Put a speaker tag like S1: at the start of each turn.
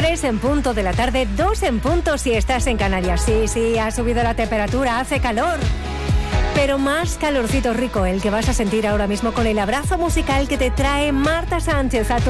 S1: 3 en punto de la tarde, 2 en punto si estás en Canarias. Sí, ha subido la temperatura, hace calor. Pero más calorcito rico el que vas a sentir ahora mismo con el abrazo musical que te trae Marta Sánchez a tu